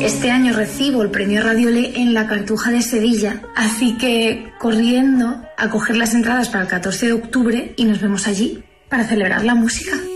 Este año recibo el premio Radiolé en la Cartuja de Sevilla, así que corriendo a coger las entradas para el 14 de octubre y nos vemos allí para celebrar la música.